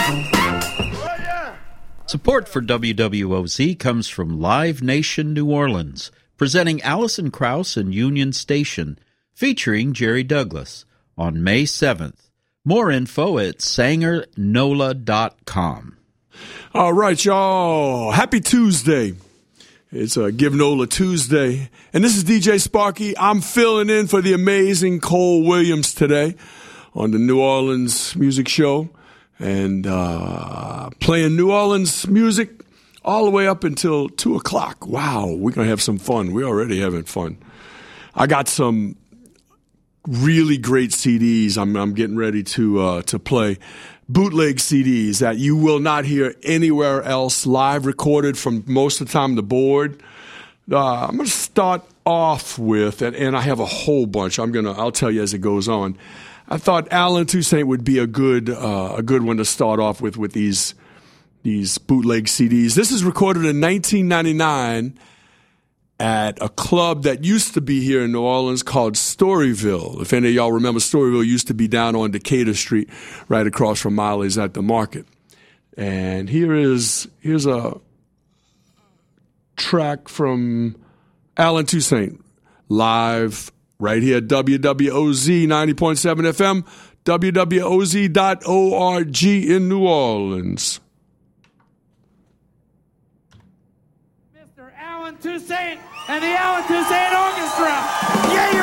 Support for WWOZ comes from Live Nation New Orleans, presenting Alison Krauss and Union Station, featuring Jerry Douglas, on May 7th. More info at sangernola.com. All right, y'all. Happy Tuesday. It's a Give Nola Tuesday. And this is DJ Sparky. I'm filling in for the amazing Cole Williams today on the New Orleans Music Show. And playing New Orleans music all the way up until 2 o'clock. Wow, we're going to have some fun. We're already having fun. I got some really great CDs I'm getting ready to play. Bootleg CDs that you will not hear anywhere else, live recorded from most of the time the board. I'm going to start off with, and I have a whole bunch. I'll tell you as it goes on. I thought Allen Toussaint would be a good one to start off with these bootleg CDs. This is recorded in 1999 at a club that used to be here in New Orleans called Storyville. If any of y'all remember, Storyville used to be down on Decatur Street, right across from Miley's at the market. And here's a track from Allen Toussaint live. Right here at WWOZ 90.7 FM, WWOZ.org in New Orleans. Mr. Allen Toussaint and the Allen Toussaint Orchestra. Yeah,